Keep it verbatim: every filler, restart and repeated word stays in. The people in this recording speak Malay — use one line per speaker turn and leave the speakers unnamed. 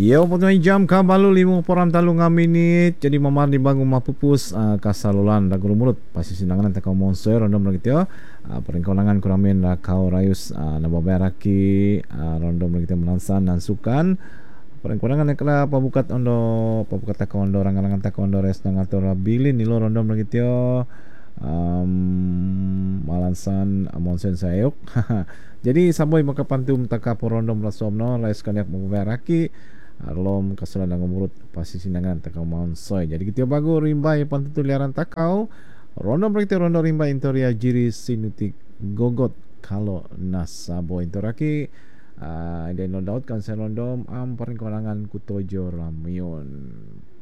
Yo, potong jam kabalu lima poram talu ngaminit. Jadi mamar di bangun mapupus uh, kasalulan da guru mulut pasti sinangan ta kau monster rondo begitu. Uh, peringkonangan kuramin da kau rayus uh, na babaraki uh, rondo begitu menansan dan sukan. Peringkonangan nekla pabukat ondo pabukat ta ondo rangan-rangan ta ondo res nang atur bilin nilo rondo begitu. Um, malansan monsen sayuk. Jadi saboy makapantum taka porondo melasomno res kanyak babaraki alom kasulan dengan murut pasti sinangan takau maunsoy. Jadi kita bagu rimbai pantutu liaran takau rondo berita rondo rimbai intoria jiri sinutik gogot kalau nasabo intoraki uh, dan no doubt kan sen rondom am paring konangan kutojo ramion